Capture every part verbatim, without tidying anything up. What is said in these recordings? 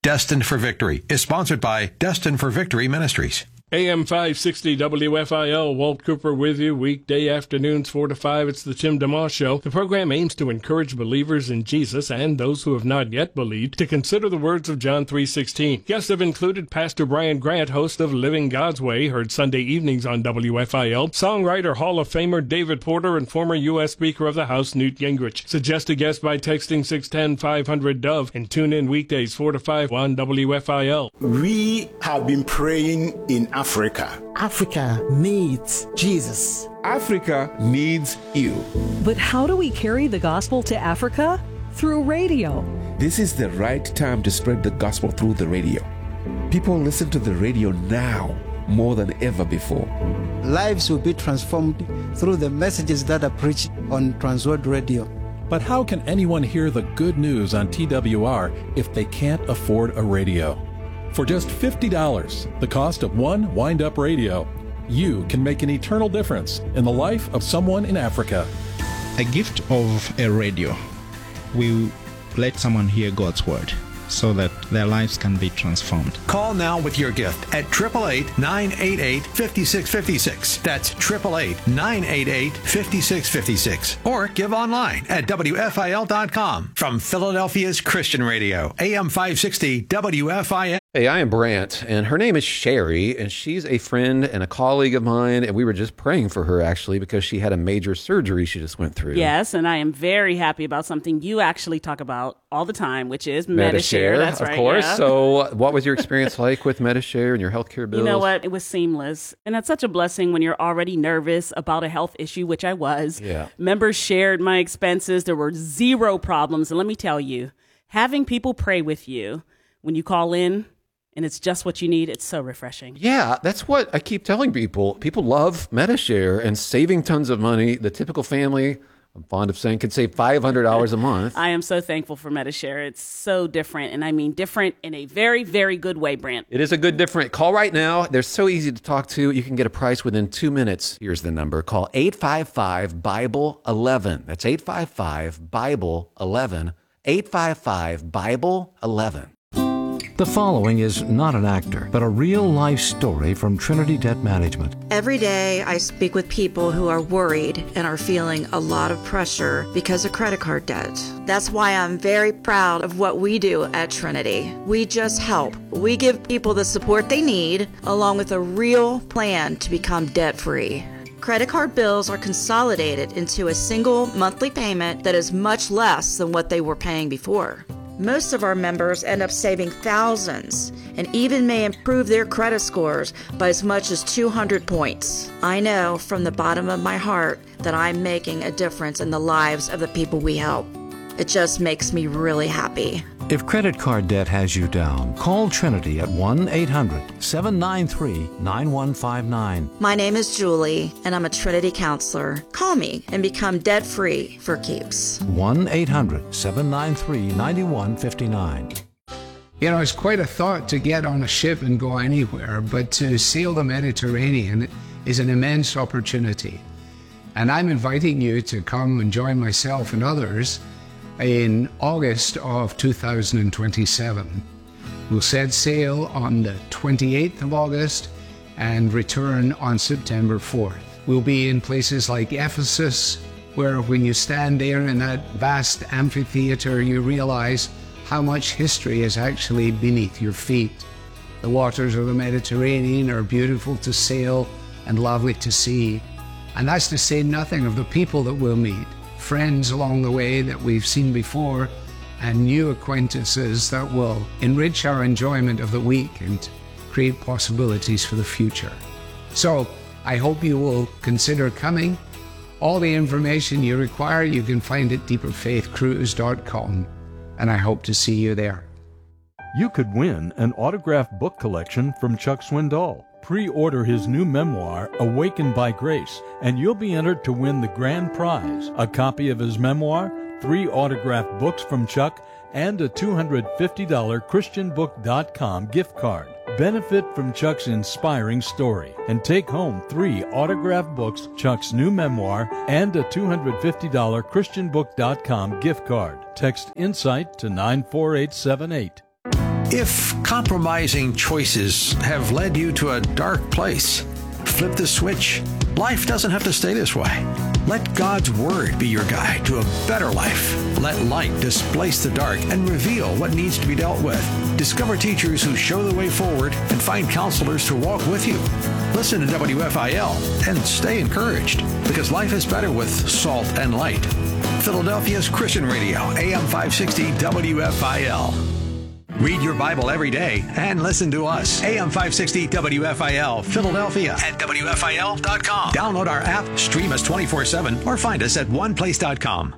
Destined for Victory is sponsored by Destined for Victory Ministries. A M five sixty W F I L, Walt Cooper with you, weekday afternoons four to five. It's the Tim DeMoss Show. The program aims to encourage believers in Jesus and those who have not yet believed to consider the words of John three sixteen. Guests have included Pastor Brian Grant, host of Living God's Way, heard Sunday evenings on W F I L, songwriter, Hall of Famer David Porter, and former U S Speaker of the House Newt Gingrich. Suggest a guest by texting six one zero, five hundred, DOVE and tune in weekdays four to five on W F I L. We have been praying in Africa. Africa needs Jesus. Africa needs you. But how do we carry the gospel to Africa? Through radio. This is the right time to spread the gospel through the radio. People listen to the radio now more than ever before. Lives will be transformed through the messages that are preached on Transworld Radio. But how can anyone hear the good news on T W R if they can't afford a radio? For just fifty dollars, the cost of one wind-up radio, you can make an eternal difference in the life of someone in Africa. A gift of a radio will let someone hear God's word so that their lives can be transformed. Call now with your gift at eight eight eight, nine eight eight, five six five six. That's eight eight eight, nine eight eight, five six five six. Or give online at W F I L dot com. From Philadelphia's Christian Radio, A M five sixty W F I L. Hey, I am Brant, and her name is Sherry, and she's a friend and a colleague of mine, and we were just praying for her, actually, because she had a major surgery she just went through. Yes, and I am very happy about something you actually talk about all the time, which is Medi-Share. That's right, of course. Yeah. So what was your experience like with Medi-Share and your healthcare bills? You know what? It was seamless, and that's such a blessing when you're already nervous about a health issue, which I was. Yeah. Members shared my expenses. There were zero problems, and let me tell you, having people pray with you when you call in, and it's just what you need, it's so refreshing. Yeah, that's what I keep telling people. People love Medi-Share and saving tons of money. The typical family, I'm fond of saying, can save five hundred dollars a month. I am so thankful for Medi-Share. It's so different, and I mean different in a very, very good way, Brant. It is a good different. Call right now. They're so easy to talk to. You can get a price within two minutes. Here's the number. Call eight five five, Bible eleven. That's eight five five, Bible eleven. eight five five, Bible eleven. The following is not an actor, but a real-life story from Trinity Debt Management. Every day, I speak with people who are worried and are feeling a lot of pressure because of credit card debt. That's why I'm very proud of what we do at Trinity. We just help. We give people the support they need, along with a real plan to become debt-free. Credit card bills are consolidated into a single monthly payment that is much less than what they were paying before. Most of our members end up saving thousands and even may improve their credit scores by as much as two hundred points. I know from the bottom of my heart that I'm making a difference in the lives of the people we help. It just makes me really happy. If credit card debt has you down, call Trinity at one eight hundred, seven nine three, nine one five nine. My name is Julie, and I'm a Trinity counselor. Call me and become debt-free for keeps. one eight hundred, seven nine three, nine one five nine. You know, it's quite a thought to get on a ship and go anywhere, but to sail the Mediterranean is an immense opportunity. And I'm inviting you to come and join myself and others in August of two thousand twenty-seven. We'll set sail on the twenty-eighth of August and return on September fourth. We'll be in places like Ephesus, where when you stand there in that vast amphitheater, you realize how much history is actually beneath your feet. The waters of the Mediterranean are beautiful to sail and lovely to see. And that's to say nothing of the people that we'll meet. Friends along the way that we've seen before, and new acquaintances that will enrich our enjoyment of the week and create possibilities for the future. So I hope you will consider coming. All the information you require you can find at deeper faith cruise dot com, and I hope to see you there. You could win an autographed book collection from Chuck Swindoll. Pre-order his new memoir, Awakened by Grace, and you'll be entered to win the grand prize, a copy of his memoir, three autographed books from Chuck, and a two hundred fifty dollars Christian book dot com gift card. Benefit from Chuck's inspiring story and take home three autographed books, Chuck's new memoir, and a two hundred fifty dollars Christian book dot com gift card. Text INSIGHT to nine four eight seven eight. If compromising choices have led you to a dark place, flip the switch. Life doesn't have to stay this way. Let God's Word be your guide to a better life. Let light displace the dark and reveal what needs to be dealt with. Discover teachers who show the way forward and find counselors to walk with you. Listen to W F I L and stay encouraged, because life is better with salt and light. Philadelphia's Christian Radio, A M five sixty W F I L. Read your Bible every day and listen to us. A M five sixty W F I L, Philadelphia at W F I L dot com. Download our app, stream us twenty-four seven, or find us at one place dot com.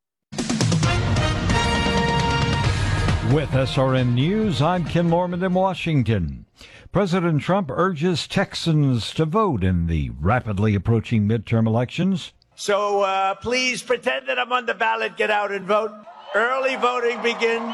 With S R N News, I'm Ken Lorman in Washington. President Trump urges Texans to vote in the rapidly approaching midterm elections. So uh, please pretend that I'm on the ballot. Get out and vote. Early voting begins.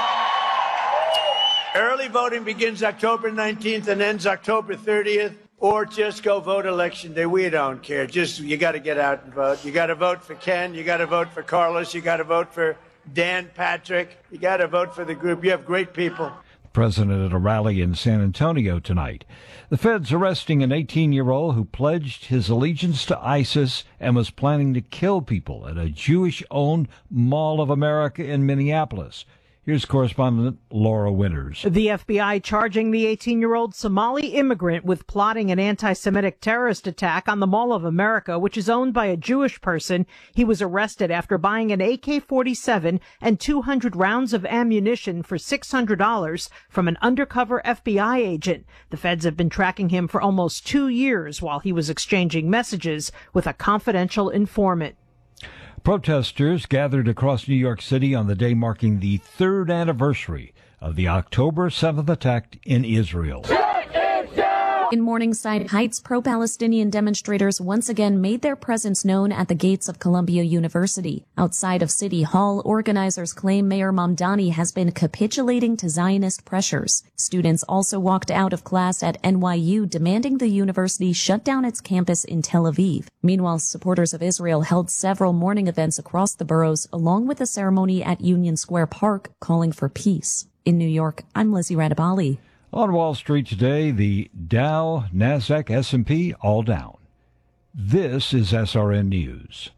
Early voting begins October nineteenth and ends October thirtieth, or just go vote election day. We don't care. Just, you got to get out and vote. You got to vote for Ken. You got to vote for Carlos. You got to vote for Dan Patrick. You got to vote for the group. You have great people. The president at a rally in San Antonio tonight. The feds arresting an eighteen-year-old who pledged his allegiance to ISIS and was planning to kill people at a Jewish-owned Mall of America in Minneapolis. Here's correspondent Laura Winters. The F B I charging the eighteen-year-old Somali immigrant with plotting an anti-Semitic terrorist attack on the Mall of America, which is owned by a Jewish person. He was arrested after buying an A K forty-seven and two hundred rounds of ammunition for six hundred dollars from an undercover F B I agent. The feds have been tracking him for almost two years while he was exchanging messages with a confidential informant. Protesters gathered across New York City on the day marking the third anniversary of the October seventh attack in Israel. In Morningside Heights, pro-Palestinian demonstrators once again made their presence known at the gates of Columbia University. Outside of City Hall, organizers claim Mayor Mamdani has been capitulating to Zionist pressures. Students also walked out of class at N Y U, demanding the university shut down its campus in Tel Aviv. Meanwhile, supporters of Israel held several morning events across the boroughs, along with a ceremony at Union Square Park calling for peace. In New York, I'm Lizzie Radabali. On Wall Street today, the Dow, Nasdaq, S and P all down. This is S R N News.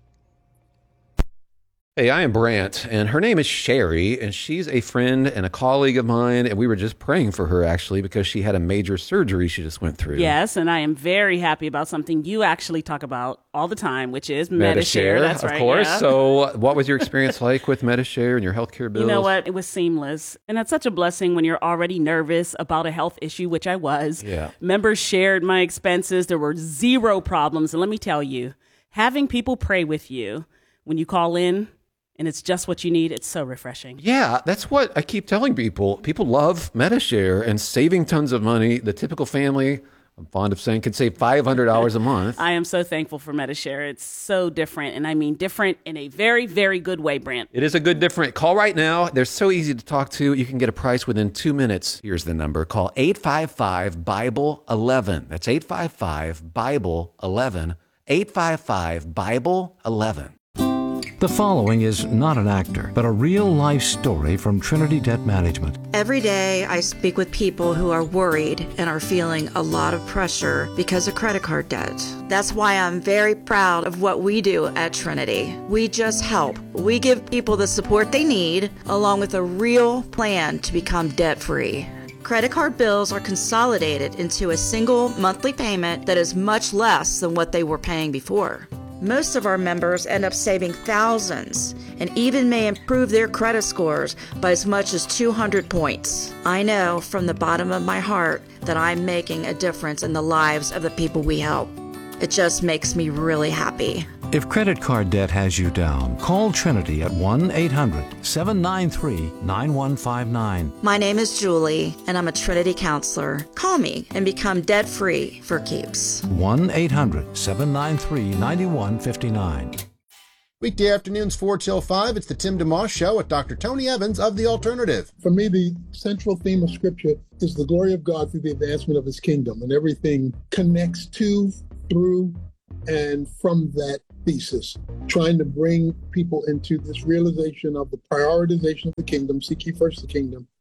Hey, I am Brant, and her name is Sherry, and she's a friend and a colleague of mine, and we were just praying for her, actually, because she had a major surgery she just went through. Yes, and I am very happy about something you actually talk about all the time, which is Medi-Share. That's of right, course. yeah. So what was your experience like with Medi-Share and your healthcare bills? You know what? It was seamless. And that's such a blessing when you're already nervous about a health issue, which I was. Yeah. Members shared my expenses. There were zero problems. And let me tell you, having people pray with you when you call in, and it's just what you need, it's so refreshing. Yeah, that's what I keep telling people. People love Medi-Share and saving tons of money. The typical family, I'm fond of saying, could save five hundred dollars a month. I am so thankful for Medi-Share. It's so different, and I mean different in a very, very good way, Brant. It is a good different. Call right now. They're so easy to talk to. You can get a price within two minutes. Here's the number. Call eight five five, Bible eleven. That's eight five five, Bible eleven. eight five five, Bible eleven. The following is not an actor, but a real-life story from Trinity Debt Management. Every day I speak with people who are worried and are feeling a lot of pressure because of credit card debt. That's why I'm very proud of what we do at Trinity. We just help. We give people the support they need, along with a real plan to become debt-free. Credit card bills are consolidated into a single monthly payment that is much less than what they were paying before. Most of our members end up saving thousands and even may improve their credit scores by as much as two hundred points. I know from the bottom of my heart that I'm making a difference in the lives of the people we help. It just makes me really happy. If credit card debt has you down, call Trinity at one eight hundred, seven nine three, nine one five nine. My name is Julie, and I'm a Trinity counselor. Call me and become debt-free for keeps. one eight hundred, seven nine three, nine one five nine. Weekday afternoons four till five, it's the Tim DeMoss Show with Doctor Tony Evans of The Alternative. For me, the central theme of Scripture is the glory of God through the advancement of His kingdom, and everything connects to, through, and from that thesis, trying to bring people into this realization of the prioritization of the kingdom, seek ye first the kingdom,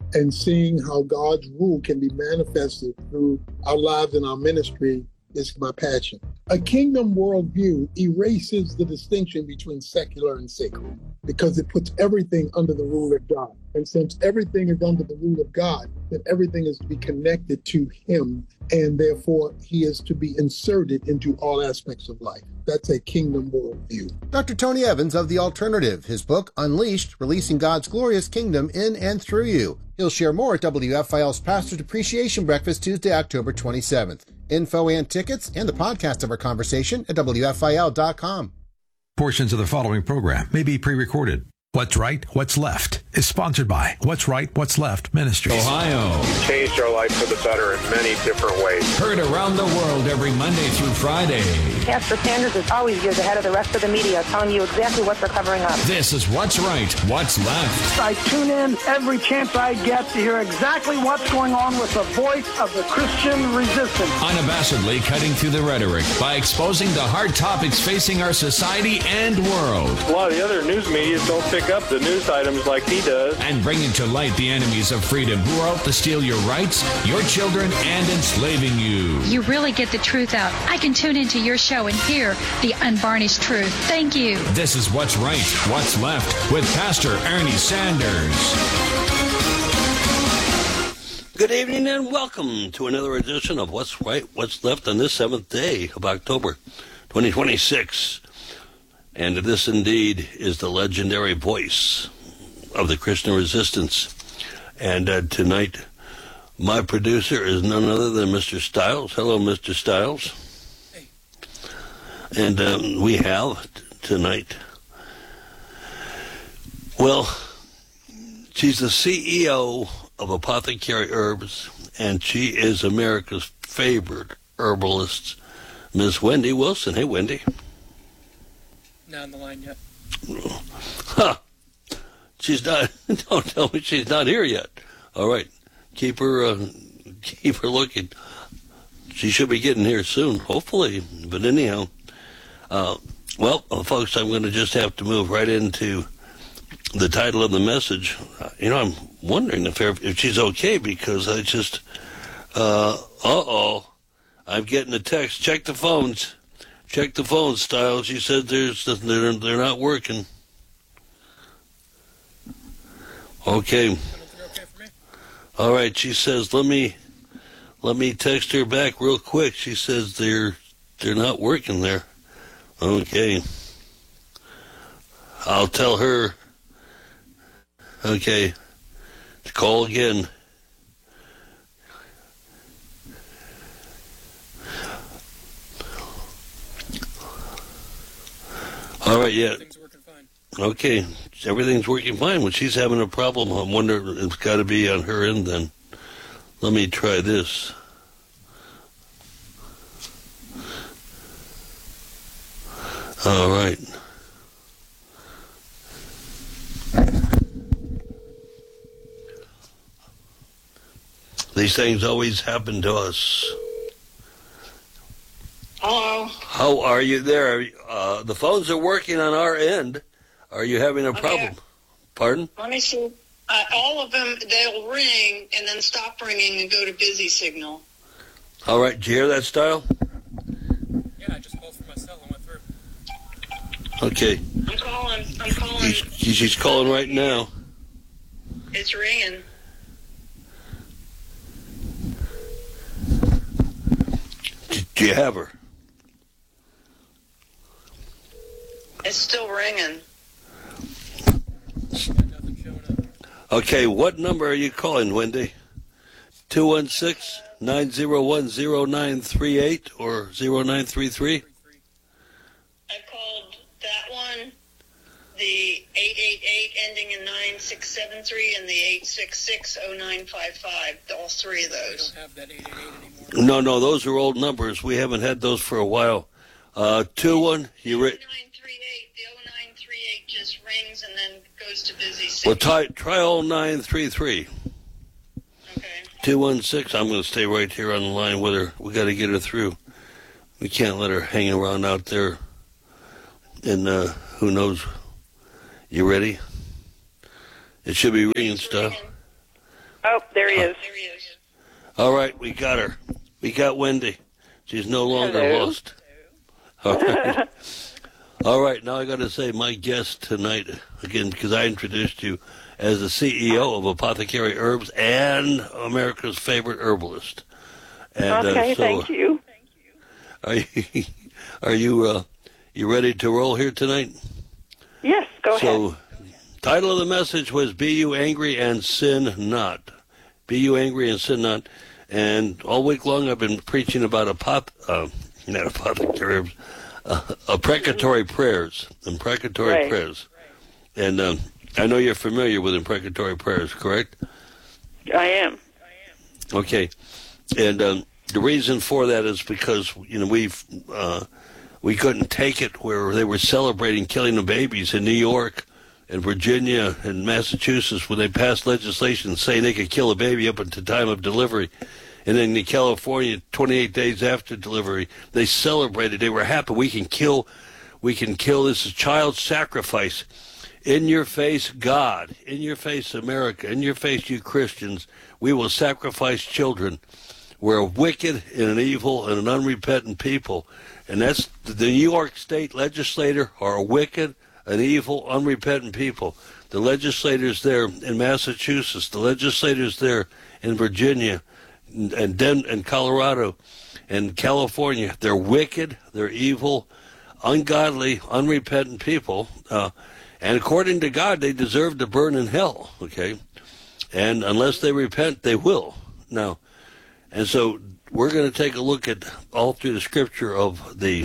and seeing how God's rule can be manifested through our lives and our ministry is my passion. A kingdom worldview erases the distinction between secular and sacred because it puts everything under the rule of God. And since everything is under the rule of God, then everything is to be connected to Him, and therefore He is to be inserted into all aspects of life. That's a kingdom worldview. Doctor Tony Evans of The Alternative, his book, Unleashed, Releasing God's Glorious Kingdom in and Through You. He'll share more at W F I L's Pastor's Appreciation Breakfast Tuesday, October twenty-seventh. Info and tickets and the podcast of our conversation at W F I L dot com. Portions of the following program may be pre-recorded. What's Right, What's Left is sponsored by What's Right, What's Left Ministries. Ohio. Changed our life for the better in many different ways. Heard around the world every Monday through Friday. Pastor Sanders is always years ahead of the rest of the media, telling you exactly what they're covering up. This is What's Right, What's Left. I tune in every chance I get to hear exactly what's going on with the voice of the Christian resistance. Unabashedly cutting through the rhetoric by exposing the hard topics facing our society and world. A lot of the other news media don't pick up the news items like he does. And bringing to light the enemies of freedom who are out to steal your rights, your children, and enslaving you. You really get the truth out. I can tune into your show and hear the unvarnished truth. Thank you. This is What's Right, What's Left with Pastor Ernie Sanders. Good evening and welcome to another edition of What's Right, What's Left on this seventh day of October twenty twenty-six. And this indeed is the legendary voice of the Christian resistance. And uh, tonight, my producer is none other than Mister Stiles. Hello, Mister Stiles. Hey. And um, we have t- tonight, well, she's the C E O of Apothecary Herbs, and she is America's favorite herbalist, Miss Wendy Wilson. Hey, Wendy. Not on the line yet. Huh. She's not, don't tell me she's not here yet. All right. Keep her, uh, keep her looking. She should be getting here soon, hopefully. But anyhow, uh, well, uh, folks, I'm going to just have to move right into the title of the message. Uh, you know, I'm wondering if, if she's okay because I just, uh, uh-oh, I'm getting a text. Check the phones. Check the phone, Style. She said there's they're they're not working. Okay. All right. She says let me let me text her back real quick. She says they're they're not working there. Okay. I'll tell her. Okay. To call again. All right, yeah. Everything's working fine. Okay, everything's working fine. When she's having a problem, I wonder it's got to be on her end then. Let me try this. All right. These things always happen to us. Hello. How are you there? Uh, the phones are working on our end. Are you having a problem? Okay. Pardon? Let me see. Uh, all of them, they'll ring and then stop ringing and go to busy signal. All right. Did you hear that, Style? Yeah, I just called for my cell and went through. Okay. I'm calling. I'm calling. She's, she's calling right now. It's ringing. Do you have her? It's still ringing. Okay, what number are you calling, Wendy? two one six, nine zero one, zero nine three eight or zero nine three three? I called that one, the eight eight eight ending in nine six seven three, and the eight six six, oh nine five five, all three of those. We don't have that eight eight eight anymore. No, no, those are old numbers. We haven't had those for a while. Uh, two one, you re- just rings and then goes to busy signal. Well, try, try all nine three three. Okay. two one six, I'm going to stay right here on the line with her. We got to get her through. We can't let her hang around out there. And uh, who knows? You ready? It should be ringing stuff. Oh, there he is. All right, we got her. We got Wendy. She's no longer Hello. lost. All right. All right, now I got to say my guest tonight, again, because I introduced you as the C E O of Apothecary Herbs and America's favorite herbalist. And, okay, uh, so, thank you. Are you, are you, uh, you ready to roll here tonight? Yes, go so, ahead. Title of the message was Be You Angry and Sin Not. Be You Angry and Sin Not. And all week long I've been preaching about apoth- uh, not apothecary herbs, uh, imprecatory prayers. Imprecatory Right. prayers. And um, I know you're familiar with imprecatory prayers, correct? I am. Okay. And um, the reason for that is because, you know, we've, uh, we couldn't take it where they were celebrating killing the babies in New York and Virginia and Massachusetts when they passed legislation saying they could kill a baby up until time of delivery. And then in California, twenty-eight days after delivery, they celebrated. They were happy. We can kill, we can kill. This is child sacrifice. In your face, God. In your face, America. In your face, you Christians. We will sacrifice children. We're a wicked and an evil and an unrepentant people. And that's the New York State legislator are a wicked, an evil, unrepentant people. The legislators there in Massachusetts, the legislators there in Virginia, and Den- and Colorado, and California, they're wicked, they're evil, ungodly, unrepentant people. Uh, and according to God, they deserve to burn in hell, okay? And unless they repent, they will. Now, and so we're going to take a look at all through the scripture of the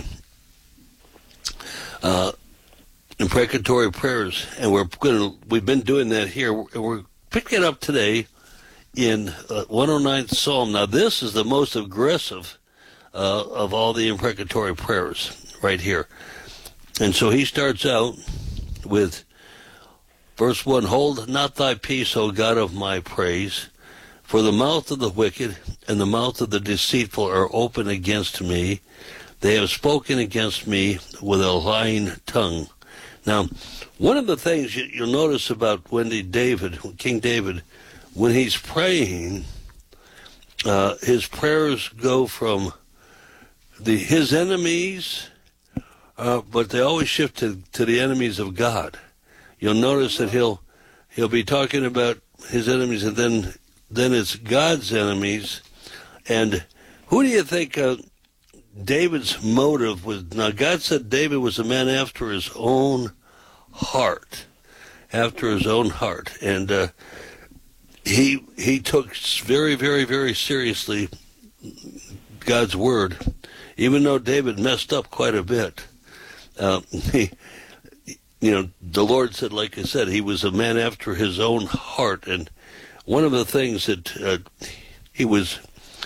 uh, imprecatory prayers, and we're going to, we've been doing that here. We're, we're picking it up today in uh, one oh ninth Psalm. Now, this is the most aggressive uh, of all the imprecatory prayers right here. And so he starts out with verse one, Hold not thy peace, O God of my praise, for the mouth of the wicked and the mouth of the deceitful are open against me. They have spoken against me with a lying tongue. Now, one of the things you, you'll notice about Wendy David, King David, when he's praying, uh, his prayers go from the his enemies, uh, but they always shift to, to the enemies of God. You'll notice that he'll he'll be talking about his enemies, and then then it's God's enemies. And who do you think uh, David's motive was? Now, God said David was a man after his own heart, after his own heart, and uh, he he took very, very, very seriously God's word, even though David messed up quite a bit. Uh, he, you know, the Lord said, like I said, he was a man after his own heart, and one of the things that uh, he was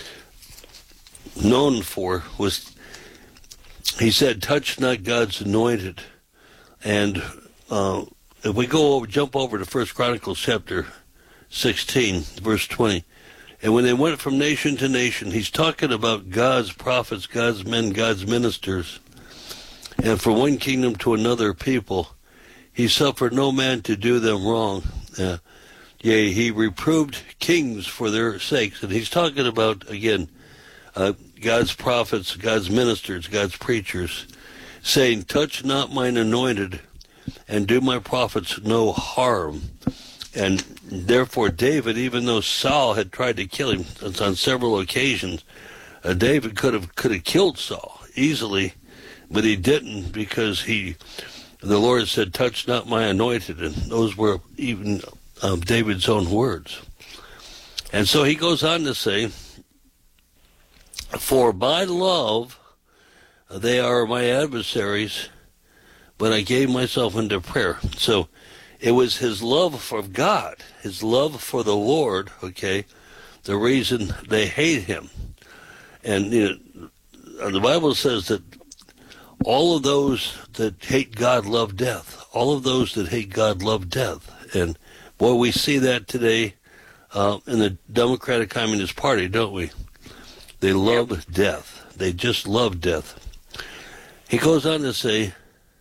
known for was, he said, touch not God's anointed. And uh, if we go over, jump over to First Chronicles chapter sixteen, verse twenty, and when they went from nation to nation, he's talking about God's prophets, God's men, God's ministers, and from one kingdom to another people, he suffered no man to do them wrong. Uh, yea, he reproved kings for their sakes. And he's talking about, again, uh, God's prophets, God's ministers, God's preachers, saying, touch not mine anointed, and do my prophets no harm. And therefore David, even though Saul had tried to kill him on several occasions, uh, David could have could have killed Saul easily, but he didn't, because he, the Lord said, touch not my anointed, and those were even um, David's own words. And so he goes on to say, for by love they are my adversaries, but I gave myself into prayer. So it was his love for God, his love for the Lord, okay, the reason they hate him. And you know, the Bible says that all of those that hate God love death. All of those that hate God love death. And boy, we see that today uh, in the Democratic Communist Party, don't we? They love yep. death. They just love death. He goes on to say,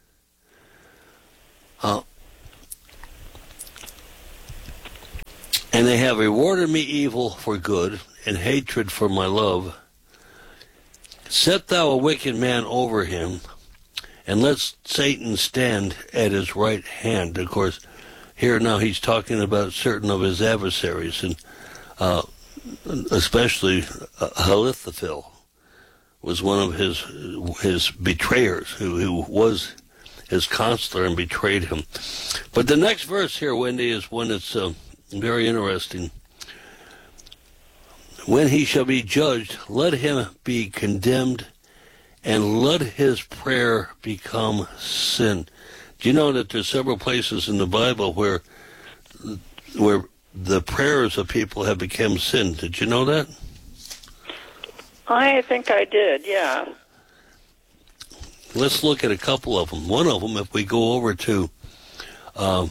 uh, And they have rewarded me evil for good, and hatred for my love. Set thou a wicked man over him, and let Satan stand at his right hand. Of course, here now he's talking about certain of his adversaries, and uh, especially uh, Ahithophel was one of his his betrayers, who, who was his counselor and betrayed him. But the next verse here, Wendy, is one that's uh, very interesting. When he shall be judged, let him be condemned, and let his prayer become sin. Do you know that there's several places in the Bible where where the prayers of people have become sin? Did you know that? I think I did, yeah. Let's look at a couple of them. One of them, if we go over to uh,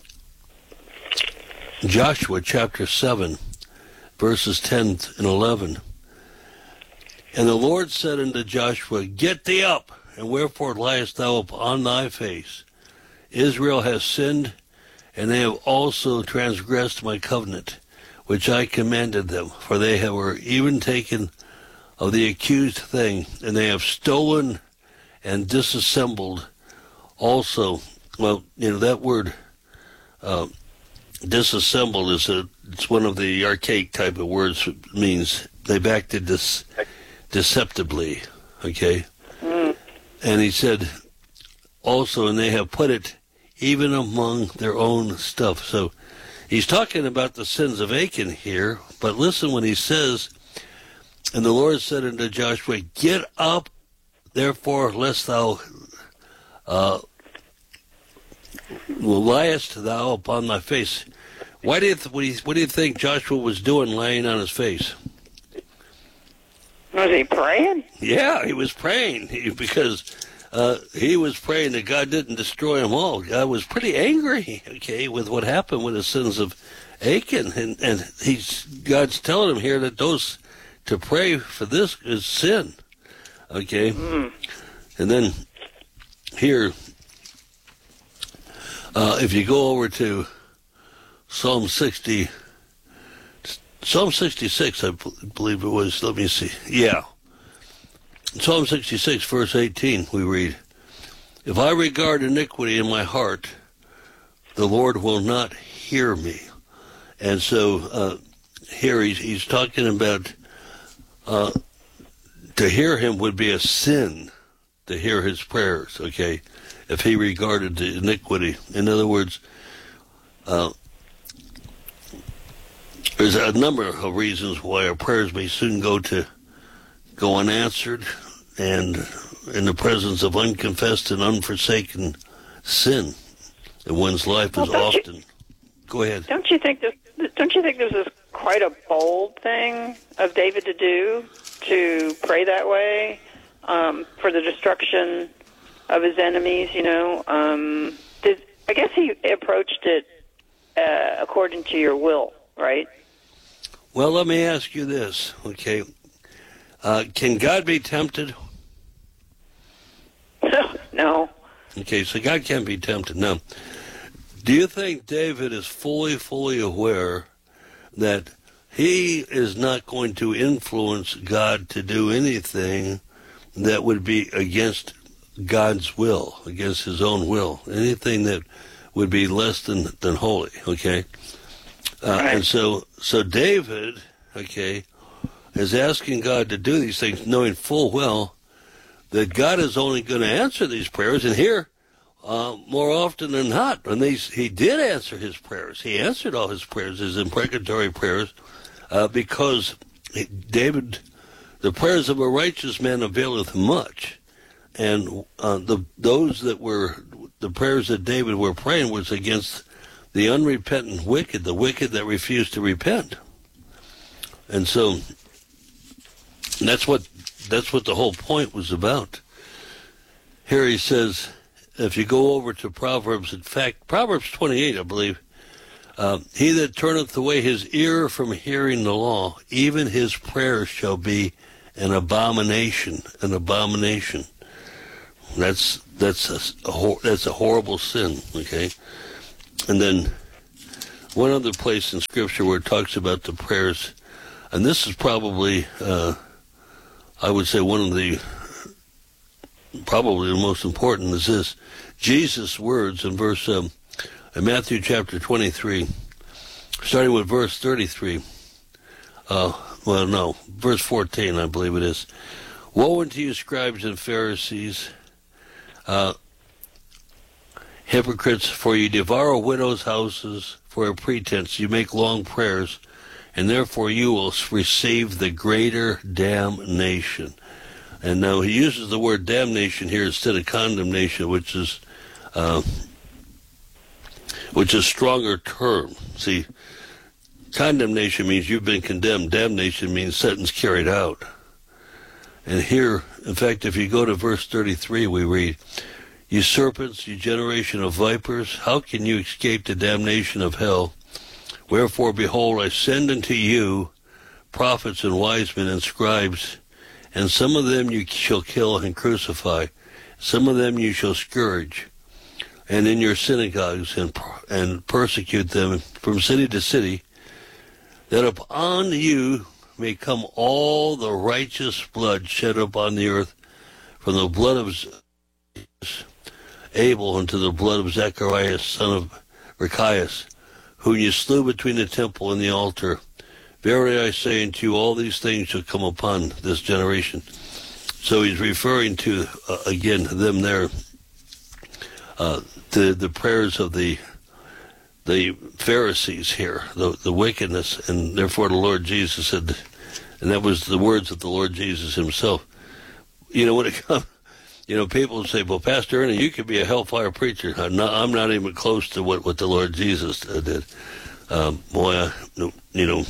Joshua chapter seven, verses ten and eleven. And the Lord said unto Joshua, Get thee up, and wherefore liest thou upon thy face? Israel has sinned, and they have also transgressed my covenant, which I commanded them, for they have were even taken of the accused thing, and they have stolen and disassembled also. Well, you know, that word uh, disassembled is a, it's one of the archaic type of words. It means they've acted dis, deceptively, okay? Mm. And he said also, and they have put it even among their own stuff. So he's talking about the sins of Achan here, but listen when he says, and the Lord said unto Joshua, Get up, therefore, lest thou uh, liest thou upon thy face. Why do you th- what, do you, what do you think Joshua was doing, lying on his face? Was he praying? Yeah, he was praying he, because uh, he was praying that God didn't destroy them all. God was pretty angry, okay, with what happened with the sins of Achan, and and he's God's telling him here that those to pray for this is sin, okay. Mm. And then here, uh, if you go over to Psalm sixty, Psalm sixty-six, I believe it was. Let me see. Yeah. Psalm sixty-six, verse eighteen, we read, If I regard iniquity in my heart, the Lord will not hear me. And so uh, here he's, he's talking about uh, to hear him would be a sin, to hear his prayers, okay, if he regarded the iniquity. In other words, uh, there's a number of reasons why our prayers may soon go to go unanswered, and in the presence of unconfessed and unforsaken sin in one's life well, is often. You, go ahead. Don't you think this? Don't you think this is quite a bold thing of David to do, to pray that way um, for the destruction of his enemies? You know, um, did, I guess he approached it uh, according to your will, right? Well, let me ask you this, okay? Uh, can God be tempted? No. Okay, so God can't be tempted. Now, do you think David is fully, fully aware that he is not going to influence God to do anything that would be against God's will, against his own will, anything that would be less than, than holy, okay? Uh, right. And so, so David, okay, is asking God to do these things, knowing full well that God is only going to answer these prayers. And here, uh, more often than not, when these, he did answer his prayers. He answered all his prayers, his imprecatory prayers, uh, because David, the prayers of a righteous man availeth much. And uh, the those that were, the prayers that David were praying was against the unrepentant wicked, the wicked that refused to repent. And so that's what that's what the whole point was about. Here he says, if you go over to Proverbs, in fact, Proverbs twenty-eight, I believe, uh, he that turneth away his ear from hearing the law, even his prayers shall be an abomination, an abomination. That's that's a, a hor- that's a horrible sin, okay? And then one other place in Scripture where it talks about the prayers, and this is probably, uh, I would say, one of the, probably the most important is this. Jesus' words in verse, um, in Matthew chapter twenty-three, starting with verse thirty-three, uh, well, no, verse fourteen, I believe it is. Woe unto you, scribes and Pharisees, uh, hypocrites, for you devour widows' houses for a pretense. You make long prayers, and therefore you will receive the greater damnation. And now he uses the word damnation here instead of condemnation, which is uh, which is a stronger term. See, condemnation means you've been condemned. Damnation means sentence carried out. And here, in fact, if you go to verse thirty-three, we read, You serpents, you generation of vipers, how can you escape the damnation of hell? Wherefore, behold, I send unto you prophets and wise men and scribes, and some of them you shall kill and crucify, some of them you shall scourge, and in your synagogues and and persecute them from city to city, that upon you may come all the righteous blood shed upon the earth, from the blood of Abel unto the blood of Zacharias, son of Rechias, whom you slew between the temple and the altar. Verily I say unto you, all these things shall come upon this generation. So he's referring to, uh, again, them there, uh, the, the prayers of the the Pharisees here, the, the wickedness, and therefore the Lord Jesus said, and that was the words of the Lord Jesus himself. You know, when it comes, you know, people say, well, Pastor Ernie, you could be a hellfire preacher. I'm not, I'm not even close to what, what the Lord Jesus uh, did. Um, boy, I, you know,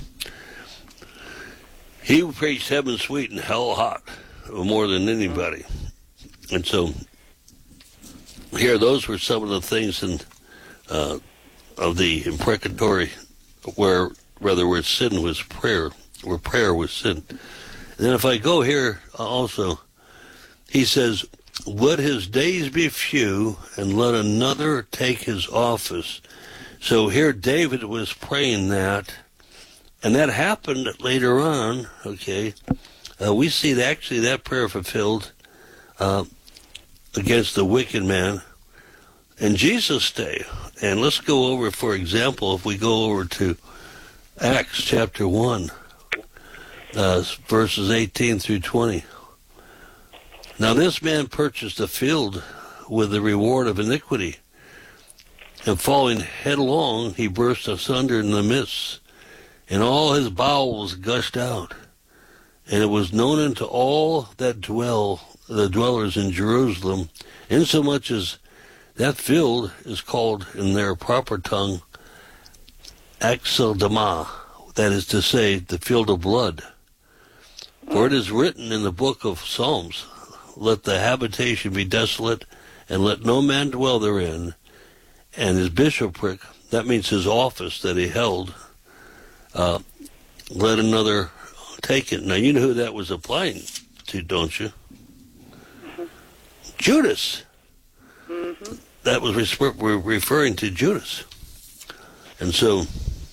he preached heaven sweet and hell hot more than anybody. And so here, those were some of the things in, uh, of the imprecatory where, rather, where sin was prayer, where prayer was sin. And then if I go here also, he says, let his days be few, and let another take his office. So here David was praying that, and that happened later on, okay. Uh, we see that actually that prayer fulfilled uh, against the wicked man in Jesus' day. And let's go over, for example, if we go over to Acts chapter one, uh, verses eighteen through twenty. Now this man purchased a field with the reward of iniquity, and falling headlong, he burst asunder in the midst, and all his bowels gushed out. And it was known unto all that dwell, the dwellers in Jerusalem, insomuch as that field is called in their proper tongue Axeldama, that is to say, the field of blood. For it is written in the book of Psalms, let the habitation be desolate, and let no man dwell therein. And his bishopric, that means his office that he held, uh, let another take it. Now, you know who that was applying to, don't you? Mm-hmm. Judas. Mm-hmm. That was re- we're referring to Judas. And so,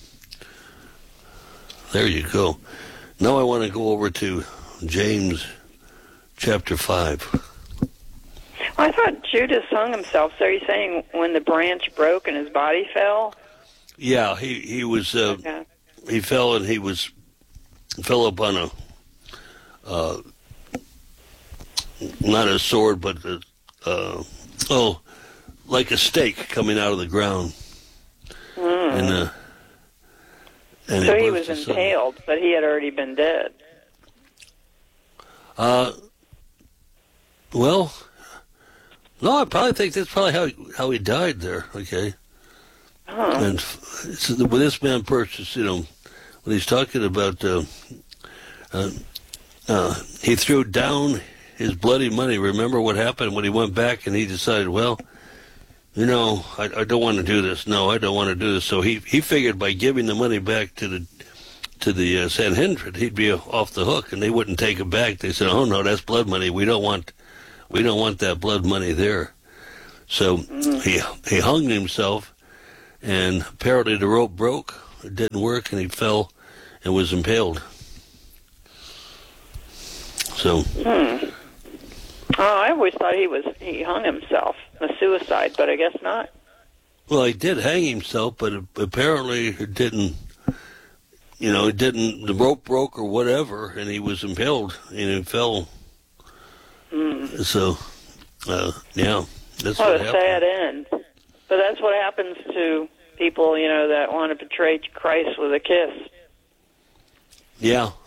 there you go. Now I want to go over to James chapter five. Well, I thought Judas hung himself. So you're saying when the branch broke and his body fell? Yeah, he, he was, uh, okay. he fell and he was, fell up on a, uh, not a sword, but, a, uh, oh, like a stake coming out of the ground. Mm. And, uh, and so he was impaled, but he had already been dead. Uh, well, no, I probably think that's probably how he, how he died there. Okay, huh. And so when this man purchased, you know, when he's talking about, uh, uh, uh, he threw down his bloody money. Remember what happened when he went back and he decided, well, you know, I, I don't want to do this. No, I don't want to do this. So he, he figured by giving the money back to the to the uh, Sanhedrin, he'd be off the hook, and they wouldn't take it back. They said, "Oh no, that's blood money. We don't want, we don't want that blood money there." So mm. he he hung himself, and apparently the rope broke. It didn't work, and he fell and was impaled. So. Hmm. Oh, I always thought he was he hung himself, a suicide, but I guess not. Well, he did hang himself, but apparently it didn't. You know, it didn't. The rope broke or whatever, and he was impaled and he fell. Mm. So, uh, yeah, that's what what a happened. sad end. But that's what happens to people, you know, that want to betray Christ with a kiss. Yeah,